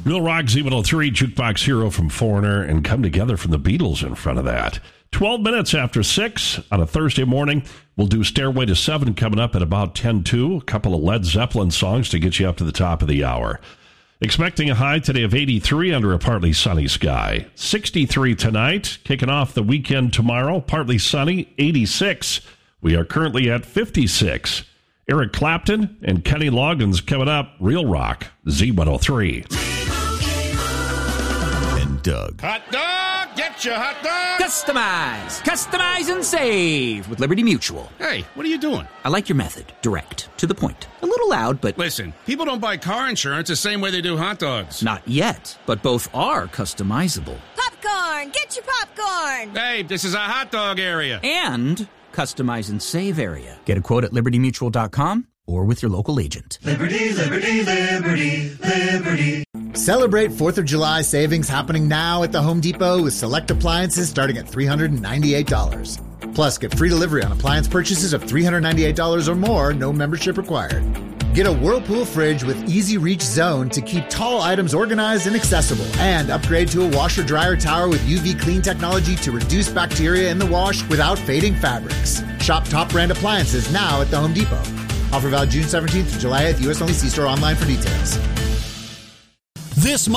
Real Rock Z103, Jukebox Hero from Foreigner, and Come Together from the Beatles in front of that. 12 minutes after 6 on a Thursday morning. We'll do Stairway to 7 coming up at about 10:02. A couple of Led Zeppelin songs to get you up to the top of the hour. Expecting a high today of 83 under a partly sunny sky. 63 tonight. Kicking off the weekend tomorrow. Partly sunny, 86. We are currently at 56. Eric Clapton and Kenny Loggins coming up. Real Rock, Z103. And Doug. Hot dog! Get your hot dog! Customize and save with Liberty Mutual. Hey, what are you doing? I like your method. Direct. To the point. A little loud, but... Listen, people don't buy car insurance the same way they do hot dogs. Not yet, but both are customizable. Popcorn! Get your popcorn! Hey, this is a hot dog area. And customize and save area. Get a quote at libertymutual.com or with your local agent. Liberty, liberty, liberty, liberty. Celebrate 4th of July savings happening now at the Home Depot with select appliances starting at $398. Plus, get free delivery on appliance purchases of $398 or more, no membership required. Get a Whirlpool fridge with Easy Reach Zone to keep tall items organized and accessible. And upgrade to a washer-dryer tower with UV clean technology to reduce bacteria in the wash without fading fabrics. Shop top brand appliances now at the Home Depot. Offer valid June 17th to July 8th. U.S. only. See store online for details. This